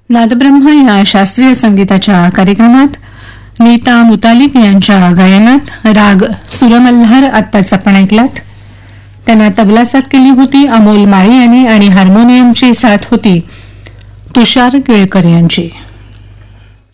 नादब्रह्म या शास्त्रीय संगीताच्या कार्यक्रमात नीता मुतालिक यांच्या गायनात राग सुरमल्हार आत्ताच आपण ऐकलात. त्यांना तबला साथ केली होती अमोल माळी यांनी आणि हार्मोनियमची साथ होती तुषार केळकर यांची.